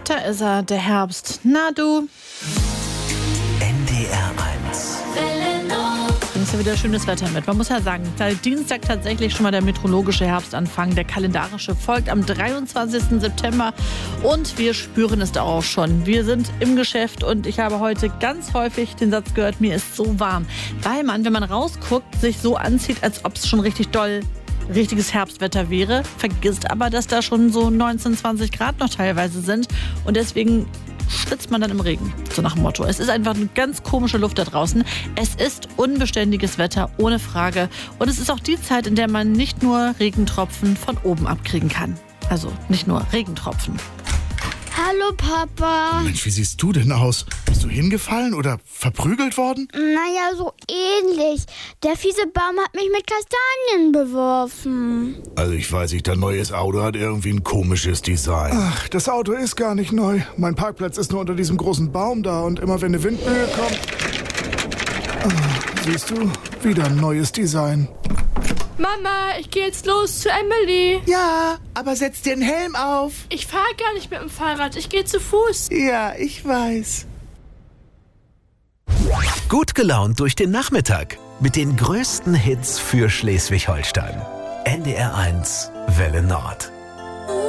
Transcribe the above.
Da ist er, der Herbst. Na du? NDR 1. Bringst ja wieder schönes Wetter mit. Man muss ja sagen, seit Dienstag tatsächlich schon mal der meteorologische Herbstanfang. Der kalendarische folgt am 23. September und wir spüren es da auch schon. Wir sind im Geschäft und ich habe heute ganz häufig den Satz gehört, mir ist so warm. Weil man, wenn man rausguckt, sich so anzieht, als ob es schon richtiges Herbstwetter wäre, vergisst aber, dass da schon so 19, 20 Grad noch teilweise sind und deswegen schwitzt man dann im Regen, so nach dem Motto. Es ist einfach eine ganz komische Luft da draußen. Es ist unbeständiges Wetter, ohne Frage. Und es ist auch die Zeit, in der man nicht nur Regentropfen von oben abkriegen kann. Also nicht nur Regentropfen. Hallo Papa. Mensch, wie siehst du denn aus? Bist du hingefallen oder verprügelt worden? Naja, so ähnlich. Der fiese Baum hat mich mit Kastanien beworfen. Also ich weiß nicht, dein neues Auto hat irgendwie ein komisches Design. Ach, das Auto ist gar nicht neu. Mein Parkplatz ist nur unter diesem großen Baum da und immer wenn eine Windböe kommt... siehst du, wieder ein neues Design. Mama, ich gehe jetzt los zu Emily. Ja, aber setz dir einen Helm auf. Ich fahre gar nicht mit dem Fahrrad, ich gehe zu Fuß. Ja, ich weiß. Gut gelaunt durch den Nachmittag mit den größten Hits für Schleswig-Holstein. NDR 1 Welle Nord.